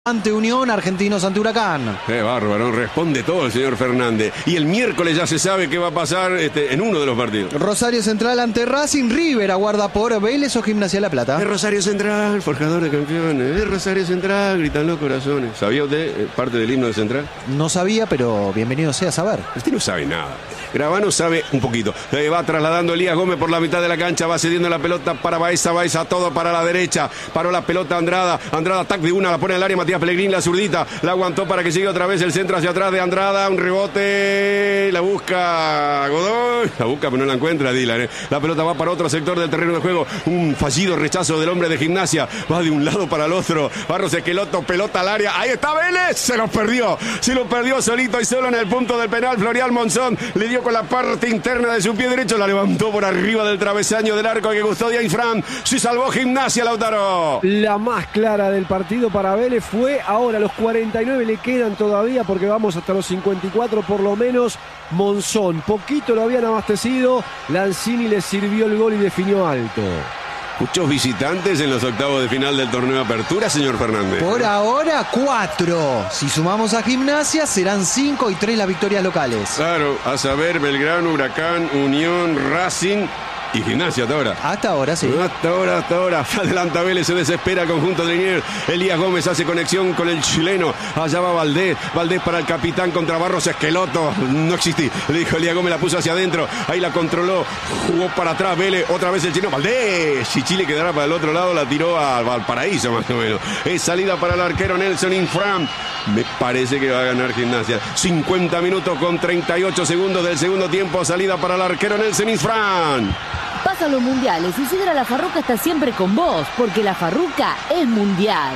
Ante Unión, Argentinos ante Huracán. Qué bárbaro, responde todo el señor Fernández. Y el miércoles ya se sabe qué va a pasar en uno de los partidos. Rosario Central ante Racing. River aguarda por Vélez o Gimnasia de La Plata. Es Rosario Central, forjador de campeones. Es Rosario Central, gritan los corazones. ¿Sabía usted parte del himno de Central? No sabía, pero bienvenido sea a saber. Usted no sabe nada. Gravano sabe un poquito. Va trasladando Elías Gómez por la mitad de la cancha. Va cediendo la pelota para Baeza. Baeza todo para la derecha. Paró la pelota Andrada. Andrada, tac de una. La pone en el área Matías Pellegrini. La zurdita. La aguantó para que llegue otra vez el centro hacia atrás de Andrada. Un rebote. La busca Godoy. La busca pero no la encuentra Dylan. La pelota va para otro sector del terreno de juego. Un fallido rechazo del hombre de Gimnasia. Va de un lado para el otro. Barros Esqueloto. Pelota al área. Ahí está Vélez. Se lo perdió. Se lo perdió solito y solo en el punto del penal. Florial Monzón le dio con la parte interna de su pie derecho, la levantó por arriba del travesaño del arco que custodia Infran. Se salvó Gimnasia, Lautaro. La más clara del partido para Vélez fue ahora. Los 49 le quedan todavía porque vamos hasta los 54 por lo menos. Monzón, poquito lo habían abastecido. Lanzini le sirvió el gol y definió alto. Muchos visitantes en los octavos de final del torneo de apertura, señor Fernández. Por ahora, 4. Si sumamos a Gimnasia, serán 5 y 3 las victorias locales. Claro, a saber, Belgrano, Huracán, Unión, Racing y Gimnasia hasta ahora. Hasta ahora, sí. Hasta ahora. Adelanta Vélez, se desespera el conjunto de Liniers. Elías Gómez hace conexión con el chileno. Allá va Valdés. Valdés para el capitán contra Barros Esqueloto. No existí. Le dijo Elías Gómez, la puso hacia adentro. Ahí la controló. Jugó para atrás Vélez. Otra vez el chileno. Valdés. Si Chile quedara para el otro lado, la tiró a Valparaíso más o menos. Es salida para el arquero Nelson Infran. Me parece que va a ganar Gimnasia. 50 minutos con 38 segundos del segundo tiempo. Salida para el arquero Nelson Infran. Pasan los mundiales y Sidra La Farruca está siempre con vos, porque La Farruca es mundial.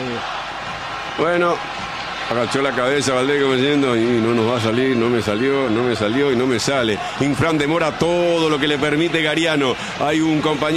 Bueno, agachó la cabeza Valdés como diciendo, y no nos va a salir, no me salió y no me sale. Infran demora todo lo que le permite Gariano. Hay un compañero